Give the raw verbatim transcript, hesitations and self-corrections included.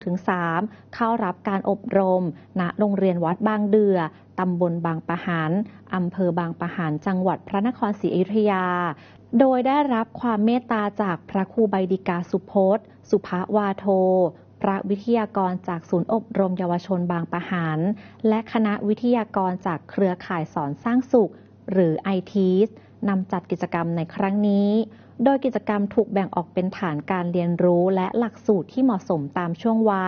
ถึงสามเข้ารับการอบรมณโรงเรียนวัดบางเดือตำบลบางปะหันอำเภอบางปะหันจังหวัดพระนครศรีอยุธยาโดยได้รับความเมตตาจากพระครูใบดิกาสุพจน์สุภวาโทพระวิทยากรจากศูนย์อบรมเยาวชนบางปะหันและคณะวิทยากรจากเครือข่ายสอนสร้างสุขหรือ ไอ ที เอส นำจัดกิจกรรมในครั้งนี้โดยกิจกรรมถูกแบ่งออกเป็นฐานการเรียนรู้และหลักสูตรที่เหมาะสมตามช่วงวัย